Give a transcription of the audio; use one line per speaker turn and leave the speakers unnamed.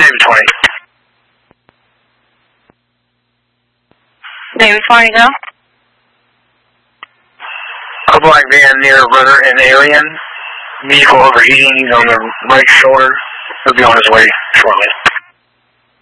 David 20.
David 20 now.
A black van near Runner and Alien. Vehicle overheating. He's on the right shoulder. He'll be on his way shortly.